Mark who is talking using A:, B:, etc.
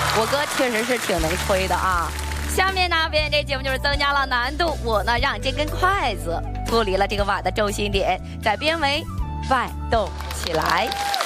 A: 我哥确实是挺能吹的啊。下面呢，表演这节目就是增加了难度，我呢让这根筷子脱离了这个碗的重心点，再编为外动起来。